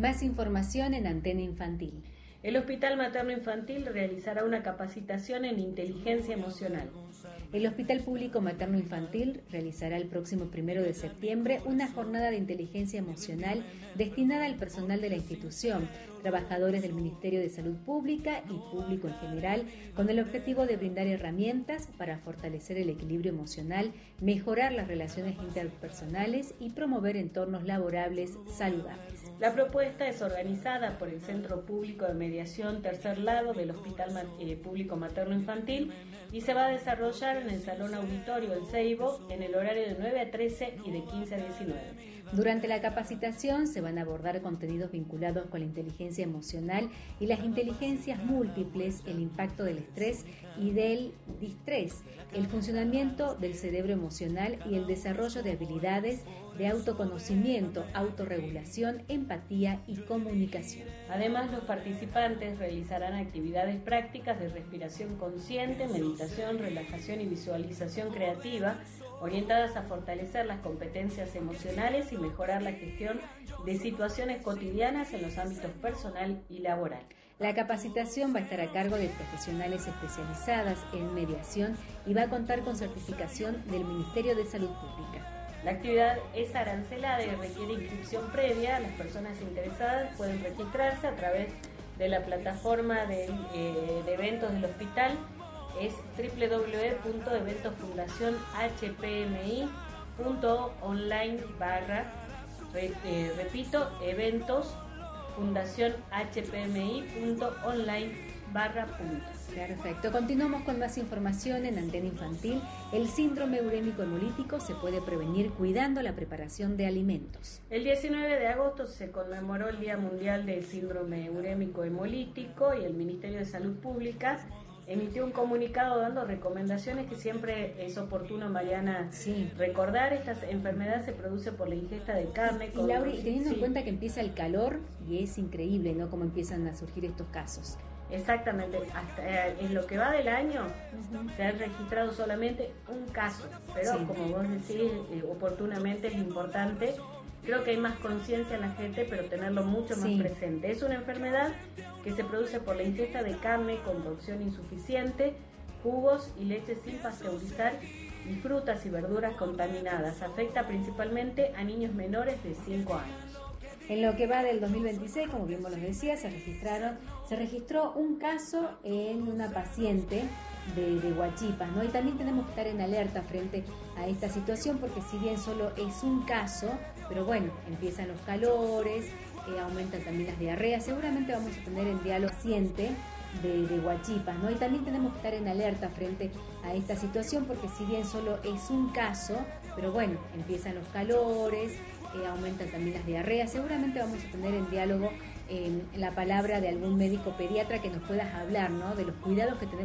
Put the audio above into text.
Más información en Antena Infantil. El Hospital Materno Infantil realizará una capacitación en inteligencia emocional. El Hospital Público Materno Infantil realizará el próximo 1 de septiembre una jornada de inteligencia emocional destinada al personal de la institución, trabajadores del Ministerio de Salud Pública y público en general, con el objetivo de brindar herramientas para fortalecer el equilibrio emocional, mejorar las relaciones interpersonales y promover entornos laborables saludables. La propuesta es organizada por el Centro Público de Mediación Tercer Lado del Hospital Público Materno Infantil y se va a desarrollar en el Salón Auditorio El Ceibo en el horario de 9 a 13 y de 15 a 19. Durante la capacitación se van a abordar contenidos vinculados con la inteligencia emocional y las inteligencias múltiples, el impacto del estrés y del distrés, el funcionamiento del cerebro emocional y el desarrollo de habilidades de autoconocimiento, autorregulación, empatía y comunicación. Además, los participantes realizarán actividades prácticas de respiración consciente, meditación, relajación y visualización creativa, orientadas a fortalecer las competencias emocionales y mejorar la gestión de situaciones cotidianas en los ámbitos personal y laboral. La capacitación va a estar a cargo de profesionales especializadas en mediación y va a contar con certificación del Ministerio de Salud Pública. La actividad es arancelada y requiere inscripción previa. Las personas interesadas pueden registrarse a través de la plataforma de eventos del hospital. Es www.eventosfundacionhpmi.online/ repito, eventosfundacionhpmi.online/. Perfecto, continuamos con más información en Antena Infantil. El síndrome urémico hemolítico se puede prevenir cuidando la preparación de alimentos. El 19 de agosto se conmemoró el Día Mundial del Síndrome Urémico Hemolítico y el Ministerio de Salud Pública emitió un comunicado dando recomendaciones que siempre es oportuno, Mariana, recordar. Esta enfermedad se produce por la ingesta de carne. Y Lauri, teniendo en cuenta que empieza el calor, y es increíble, ¿no?, cómo empiezan a surgir estos casos. Exactamente, hasta en lo que va del año se han registrado solamente un caso, pero como vos decís, oportunamente es importante. Creo que hay más conciencia en la gente, pero tenerlo mucho más presente. Es una enfermedad que se produce por la ingesta de carne con cocción insuficiente, jugos y leche sin pasteurizar y frutas y verduras contaminadas. Afecta principalmente a niños menores de 5 años. En lo que va del 2026, como bien vos lo decías, se registró un caso en una paciente de Huachipas, ¿no? Y también tenemos que estar en alerta frente a esta situación, porque si bien solo es un caso, pero bueno, empiezan los calores, aumentan también las diarreas, seguramente vamos a tener en diálogo paciente de Huachipas, ¿no? Y también tenemos que estar en alerta frente a esta situación, porque si bien solo es un caso, pero bueno, empiezan los calores, aumentan también las diarreas, seguramente vamos a tener en diálogo la palabra de algún médico pediatra que nos pueda hablar, ¿no?, de los cuidados que tenemos